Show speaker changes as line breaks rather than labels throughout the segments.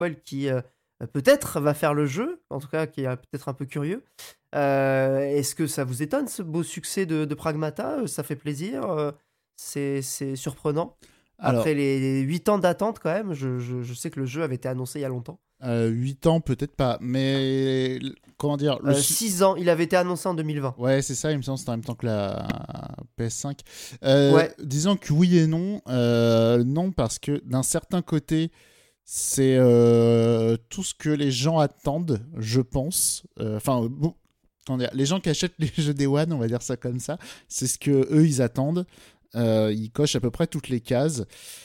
Rockwell qui peut-être va faire le jeu, en tout cas qui est peut-être un peu curieux. Est-ce que ça vous étonne ce beau succès de Pragmata? Ça fait plaisir, c'est surprenant.
Alors,
Après les 8 ans d'attente quand même, je sais que le jeu avait été annoncé il y a longtemps.
8 ans, peut-être pas. Mais comment dire
6 ans, il avait été annoncé en 2020.
Ouais, c'est ça, il me semble que c'était en même temps que la PS5.
Ouais,
Disons que oui et non. Non, parce que d'un certain côté, c'est tout ce que les gens attendent, je pense. Enfin, comment dire, les gens qui achètent les jeux Day One, on va dire ça comme ça, c'est ce que eux ils attendent. Ils cochent à peu près toutes les cases.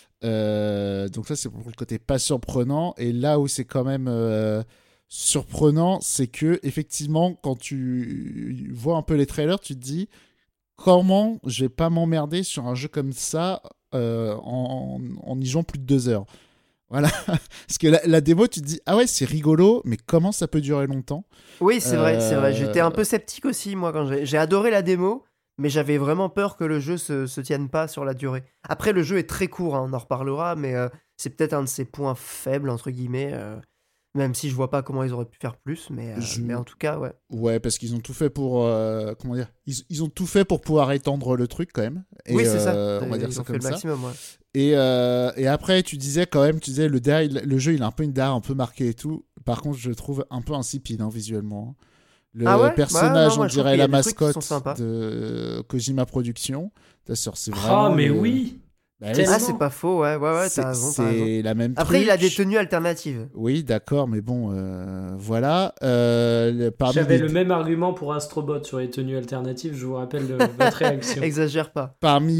Donc ça, c'est pour le côté pas surprenant. Et là où c'est quand même surprenant, c'est que effectivement, quand tu vois un peu les trailers, tu te dis comment je vais pas m'emmerder sur un jeu comme ça en y jouant plus de 2 heures. Voilà. Parce que la démo, tu te dis ah ouais, c'est rigolo, mais comment ça peut durer longtemps?
oui, c'est vrai, c'est vrai. J'étais un
Euh,
peu sceptique aussi, moi, quand j'ai adoré la démo, mais j'avais vraiment peur que le jeu se tienne pas sur la durée. Après, le jeu est très court, hein, on en reparlera, mais c'est peut-être un de ses points faibles, entre guillemets, même si je vois pas comment ils auraient pu faire plus, mais
je,
en tout cas, ouais.
Ouais, parce qu'ils ont tout fait pour. Comment dire ils ont tout fait pour pouvoir étendre le truc quand même. Et
Oui, c'est ça.
on va dire
Ils
ça
ont fait
comme
le
ça.
maximum, ouais.
Et après, tu disais quand même, tu disais le jeu, il a un peu une DA un peu marquée et tout. Par contre, je le trouve un peu insipide visuellement.
Ah
Le
ouais? Ouais, non,
personnage, on
moi, je trouve
dirait
qu'il y
la
a des trucs qui sont
mascotte
sympas.
de Kojima Productions. C'est
Ah,
vraiment
mais
le.
oui,
Bah oui,
Ah, c'est pas
tellement.
faux, ouais, ouais, ouais, t'as raison, t'as raison.
c'est la même
Après, il a des
truc.
tenues alternatives.
Oui, d'accord, mais bon, voilà. Parmi
J'avais
les,
le même argument pour Astrobot sur les tenues alternatives, je vous rappelle votre réaction.
parmi
Exagère pas.
parmi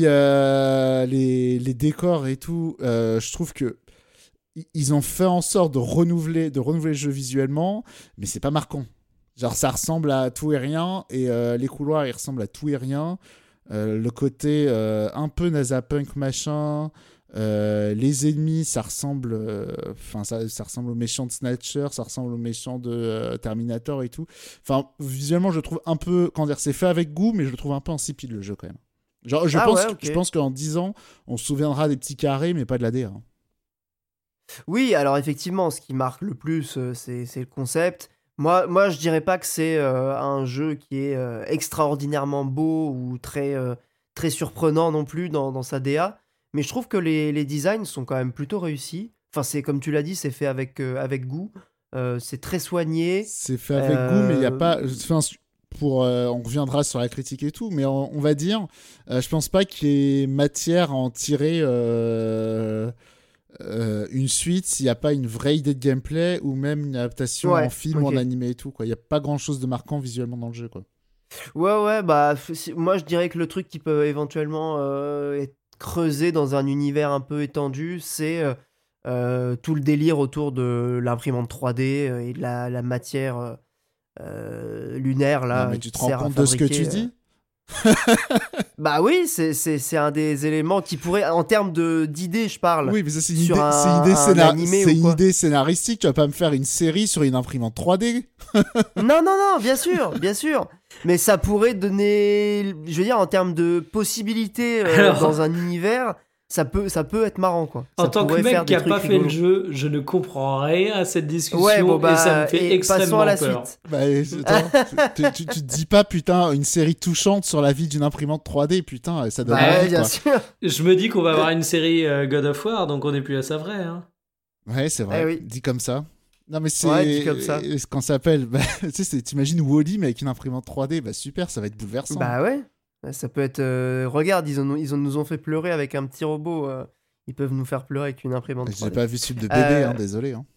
les décors et tout, je trouve que ils ont fait en sorte de renouveler le jeu visuellement, mais c'est pas marquant. Genre, ça ressemble à tout et rien, et les couloirs, ils ressemblent à tout et rien. Le côté un peu nasapunk machin. Les ennemis, ça ressemble, ça ressemble aux méchants de Snatcher, ça ressemble aux méchants de Terminator et tout. Enfin, visuellement, je le trouve un peu, comment dire, c'est fait avec goût, mais je le trouve un peu insipide le jeu quand même. Genre, je
Ah
pense,
ouais,
que-
ok.
je pense qu'en 10 ans, on se souviendra des petits carrés, mais pas de la DA. Hein.
Oui, alors effectivement, ce qui marque le plus, c'est le concept. Moi, je dirais pas que c'est un jeu qui est extraordinairement beau ou très surprenant non plus dans sa DA, mais je trouve que les designs sont quand même plutôt réussis. Enfin, c'est comme tu l'as dit, c'est fait avec goût. C'est très soigné.
C'est fait avec goût, mais il n'y a
Euh,
pas. Enfin, on reviendra sur la critique et tout, mais on va dire, je pense pas qu'il y ait matière à en tirer une suite s'il n'y a pas une vraie idée de gameplay ou même une adaptation en
Ouais,
film ou en
ok.
animé et tout. Il n'y a pas grand chose de marquant visuellement dans le jeu. Quoi.
Ouais, ouais, bah, moi je dirais que le truc qui peut éventuellement être creusé dans un univers un peu étendu, c'est tout le délire autour de l'imprimante 3D et de la matière lunaire
Non,
là
mais tu te
qui
rends
sert à
compte de ce que
fabriquer.
tu dis.
Bah oui, c'est un des éléments qui pourrait, en termes d'idées, je parle,
Oui, mais ça, c'est une
sur
idée,
un animé
c'est
ou
une
quoi.
idée scénaristique. Tu vas pas me faire une série sur une imprimante 3D.
Non, non, non, bien sûr, bien sûr. Mais ça pourrait donner, je veux dire, en termes de possibilités
Alors,
dans un univers, ça peut être marrant, quoi.
en
Ça
tant que
pourrait
mec
faire
qui
des
a
trucs
pas fait le
rigolos.
jeu, je ne comprends rien à cette
Ouais, bon,
discussion et ça me
bah,
fait
et passons à
extrêmement
la
peur.
suite.
Bah, attends, tu te dis pas, putain, une série touchante sur la vie d'une imprimante 3D, putain, ça donne
Bah, ouais,
envie,
bien
quoi.
sûr.
Je me dis qu'on va avoir une série God of War, donc on n'est plus à sa vraie. Hein.
Ouais, c'est
Eh
vrai,
oui.
dit comme ça. Non, mais
Ouais, dit comme ça.
c'est quand ça s'appelle. Bah, tu sais, t'imagines Wall-E, mais avec une imprimante 3D, bah super, ça va être bouleversant.
Bah ouais. Ouais, ça peut être. Regarde, nous ont fait pleurer avec un petit robot. Ils peuvent nous faire pleurer avec une imprimante
J'ai
3D.
pas vu ce film de bébé, hein,
Euh,
désolé. Hein.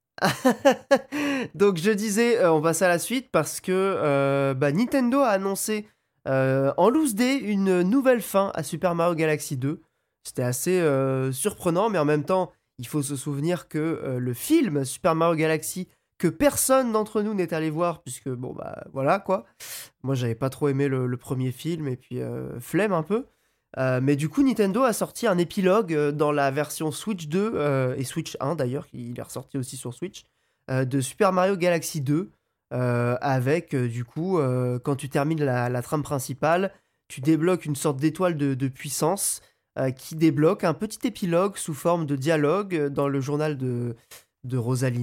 Donc je disais, on passe à la suite parce que bah, Nintendo a annoncé en loose day une nouvelle fin à Super Mario Galaxy 2. C'était assez surprenant, mais en même temps, il faut se souvenir que le film Super Mario Galaxy, que personne d'entre nous n'est allé voir, puisque bon bah voilà quoi. Moi j'avais pas trop aimé le premier film et puis flemme un peu. Mais du coup, Nintendo a sorti un épilogue dans la version Switch 2 et Switch 1 d'ailleurs, il est ressorti aussi sur Switch, de Super Mario Galaxy 2, avec du coup, quand tu termines la trame principale, tu débloques une sorte d'étoile de puissance qui débloque un petit épilogue sous forme de dialogue dans le journal de Rosalina.